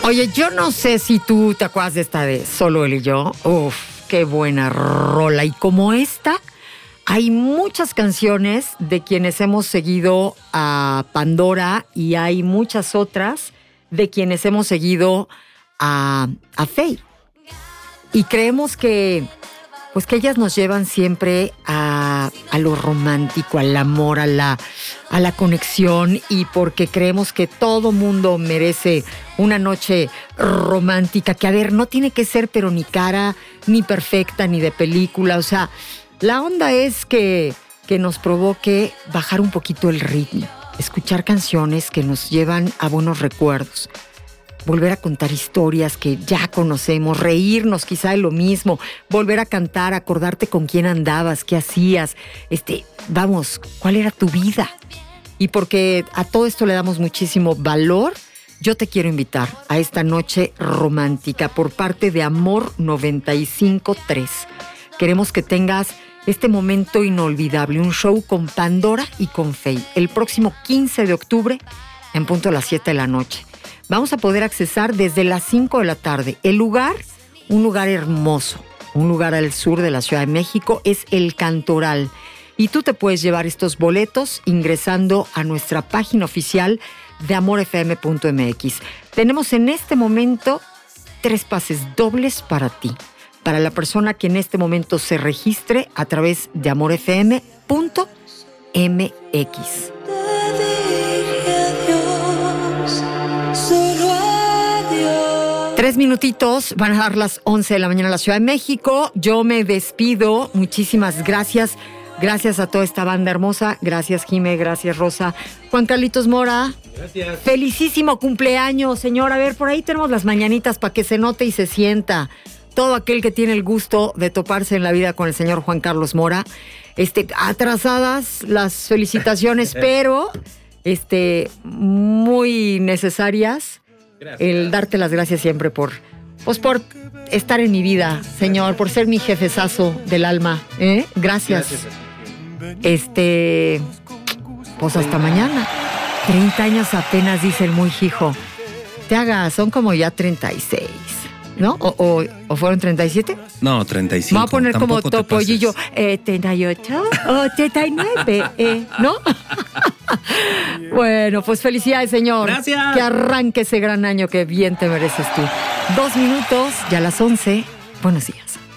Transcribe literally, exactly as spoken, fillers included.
Oye, yo no sé si tú te acuerdas de esta de Solo él y yo. Uf, qué buena rola. Y como esta, hay muchas canciones de quienes hemos seguido a Pandora y hay muchas otras de quienes hemos seguido a, a Faye. Y creemos que, pues que ellas nos llevan siempre a, a lo romántico, al amor, a la, a la conexión, y porque creemos que todo mundo merece una noche romántica, que a ver, no tiene que ser pero ni cara, ni perfecta, ni de película. O sea, la onda es que, que nos provoque bajar un poquito el ritmo, escuchar canciones que nos llevan a buenos recuerdos, volver a contar historias que ya conocemos, reírnos quizá de lo mismo, volver a cantar, acordarte con quién andabas, qué hacías, este, vamos, cuál era tu vida. Y porque a todo esto le damos muchísimo valor, yo te quiero invitar a esta noche romántica por parte de Amor noventa y cinco punto tres. Queremos que tengas este momento inolvidable, un show con Pandora y con Faye, el próximo quince de octubre en punto a las siete de la noche. Vamos a poder accesar desde las cinco de la tarde. El lugar, un lugar hermoso, un lugar al sur de la Ciudad de México, es El Cantoral. Y tú te puedes llevar estos boletos ingresando a nuestra página oficial de amor f m punto m x. Tenemos en este momento tres pases dobles para ti, para la persona que en este momento se registre a través de amor f m punto m x. Tres minutitos, van a dar las once de la mañana en la Ciudad de México. Yo me despido. Muchísimas gracias. Gracias a toda esta banda hermosa. Gracias, Jime. Gracias, Rosa. Juan Carlitos Mora. Gracias. Felicísimo cumpleaños, señor. A ver, por ahí tenemos las mañanitas para que se note y se sienta. Todo aquel que tiene el gusto de toparse en la vida con el señor Juan Carlos Mora. Este, atrasadas las felicitaciones, pero este, muy necesarias. Gracias. El darte las gracias siempre por, pues por estar en mi vida, señor, por ser mi jefezazo del alma. ¿eh? Gracias. Gracias. Este, pues hasta mañana. treinta años apenas, dice el muy hijo. Te hagas, son como ya treinta y seis, ¿no? ¿O, o, o fueron treinta y siete? No, treinta y cinco. Me voy a poner como Topollillo, eh, treinta y ocho o treinta y nueve, eh, ¿no? Bueno, pues felicidades, señor. Gracias. Que arranque ese gran año que bien te mereces tú. Dos minutos, ya a las once. Buenos días.